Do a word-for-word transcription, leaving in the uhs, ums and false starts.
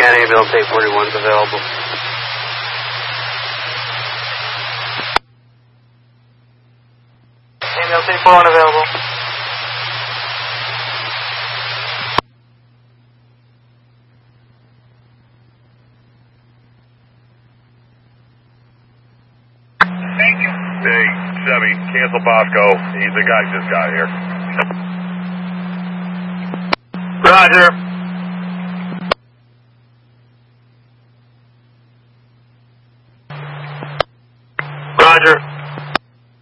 scan, ambulance eight forty-one is available. Ambulance eight forty-one available. Thank you. Hey, Chevy, cancel Bosco. He's the guy just got here. Roger.